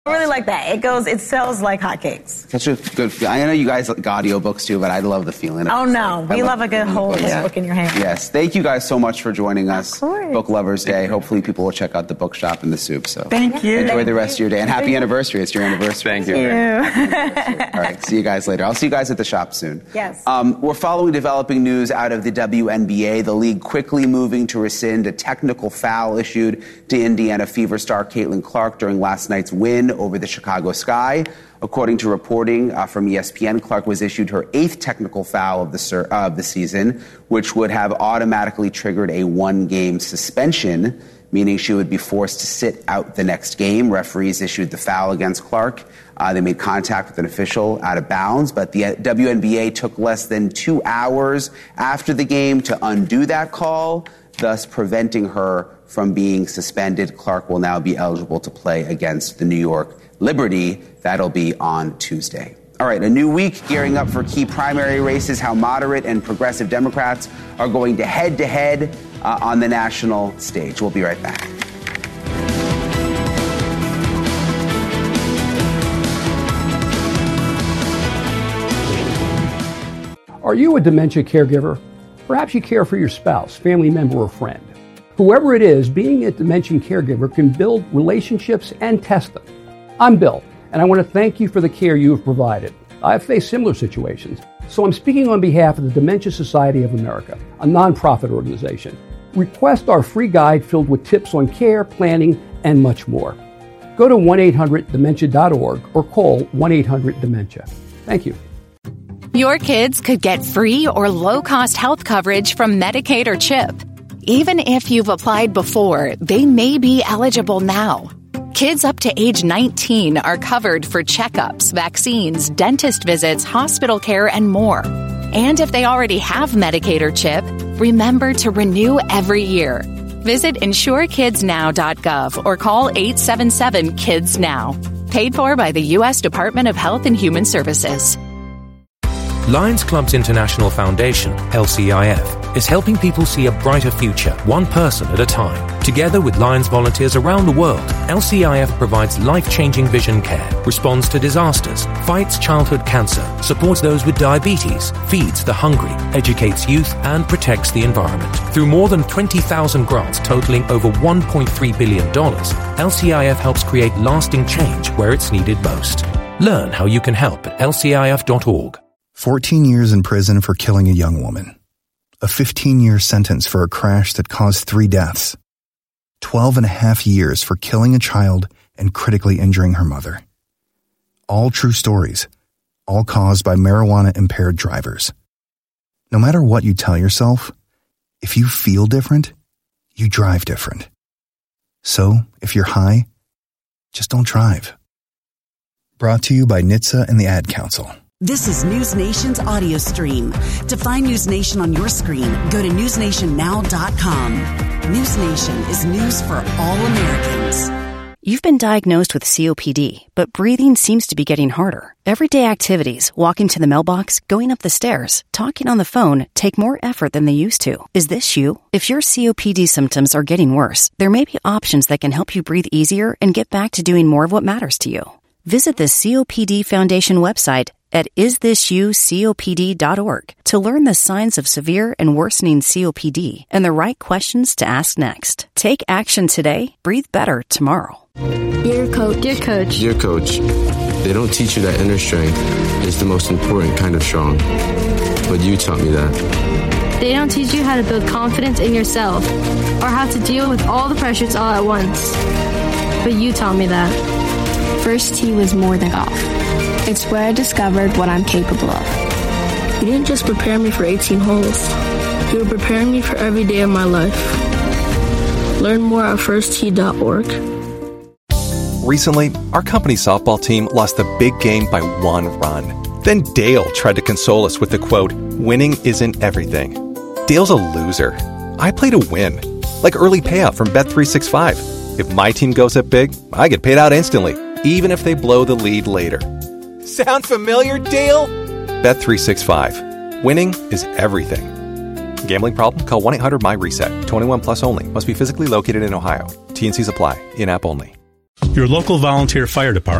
I really like that. It sells like hotcakes. Such a good. I know you guys like audiobooks too, but I love the feeling. Oh no, we love a good whole book in your hand. Yes, thank you guys so much for joining us. Of course. Book Lovers Day. Hopefully, people will check out the bookshop and the soup. So thank you. Enjoy the rest of your day and happy anniversary. It's your anniversary. Thank you. All right, see you guys later. I'll see you guys at the shop soon. Yes. We're following developing news out of the WNBA. The league quickly moving to rescind a technical foul issued to Indiana Fever star Caitlin Clark during last night's win over the Chicago Sky. According to reporting from ESPN, Clark was issued her 8th technical foul of the season, which would have automatically triggered a 1-game suspension, meaning she would be forced to sit out the next game. Referees issued the foul against Clark. They made contact with an official out of bounds, but the WNBA took less than 2 hours after the game to undo that call, thus preventing her from being suspended. Clark will now be eligible to play against the New York Liberty. That'll be on Tuesday. All right, a new week gearing up for key primary races, how moderate and progressive Democrats are going to head on the national stage. We'll be right back. Are you a dementia caregiver? Perhaps you care for your spouse, family member, or friend. Whoever it is, being a dementia caregiver can build relationships and test them. I'm Bill, and I want to thank you for the care you have provided. I've faced similar situations, so I'm speaking on behalf of the Dementia Society of America, a nonprofit organization. Request our free guide filled with tips on care, planning, and much more. Go to 1-800-DEMENTIA.org or call 1-800-DEMENTIA. Thank you. Your kids could get free or low-cost health coverage from Medicaid or CHIP. Even if you've applied before, they may be eligible now. Kids up to age 19 are covered for checkups, vaccines, dentist visits, hospital care, and more. And if they already have Medicaid or CHIP, remember to renew every year. Visit insurekidsnow.gov or call 877-KIDS-NOW. Paid for by the U.S. Department of Health and Human Services. Lions Clubs International Foundation, LCIF, is helping people see a brighter future, one person at a time. Together with Lions volunteers around the world, LCIF provides life-changing vision care, responds to disasters, fights childhood cancer, supports those with diabetes, feeds the hungry, educates youth, and protects the environment. Through more than 20,000 grants totaling over $1.3 billion, LCIF helps create lasting change where it's needed most. Learn how you can help at lcif.org. 14 years in prison for killing a young woman. A 15-year sentence for a crash that caused 3 deaths. 12 and a half years for killing a child and critically injuring her mother. All true stories, all caused by marijuana-impaired drivers. No matter what you tell yourself, if you feel different, you drive different. So, if you're high, just don't drive. Brought to you by NHTSA and the Ad Council. This is News Nation's audio stream. To find News Nation on your screen, go to newsnationnow.com. News Nation is news for all Americans. You've been diagnosed with COPD, but breathing seems to be getting harder. Everyday activities, walking to the mailbox, going up the stairs, talking on the phone, take more effort than they used to. Is this you? If your COPD symptoms are getting worse, there may be options that can help you breathe easier and get back to doing more of what matters to you. Visit the COPD Foundation website at isthisyoucopd.org to learn the signs of severe and worsening COPD and the right questions to ask next. Take action today. Breathe better tomorrow. Dear Coach. Dear Coach. Dear Coach, they don't teach you that inner strength is the most important kind of strong. But you taught me that. They don't teach you how to build confidence in yourself or how to deal with all the pressures all at once. But you taught me that. First tee was more than golf. It's where I discovered what I'm capable of. You didn't just prepare me for 18 holes. You were preparing me for every day of my life. Learn more at firsttee.org. Recently, our company softball team lost the big game by 1 run. Then Dale tried to console us with the quote, "Winning isn't everything." Dale's a loser. I play to win. Like early payout from Bet365. If my team goes up big, I get paid out instantly, even if they blow the lead later. Sound familiar, Dale? Bet365. Winning is everything. Gambling problem? Call 1-800-MY-RESET. 21 plus only. Must be physically located in Ohio. T&Cs apply. In-app only. Your local volunteer fire department